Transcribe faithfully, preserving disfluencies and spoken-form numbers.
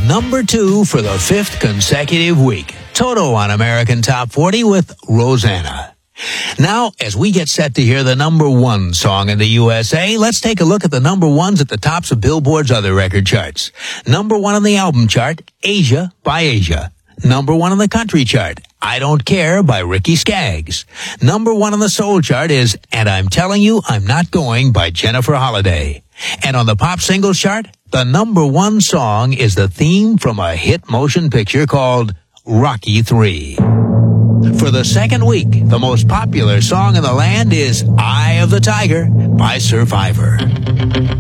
number two for the fifth consecutive week. Toto on American Top forty with Rosanna. Now, as we get set to hear the number one song in the U S A, let's take a look at the number ones at the tops of Billboard's other record charts. Number one on the album chart, Asia by Asia. Number one on the country chart, I Don't Care by Ricky Skaggs. Number one on the soul chart is And I'm Telling You I'm Not Going by Jennifer Holliday. And on the pop singles chart, the number one song is the theme from a hit motion picture called Rocky three. For the second week, the most popular song in the land is Eye of the Tiger by Survivor.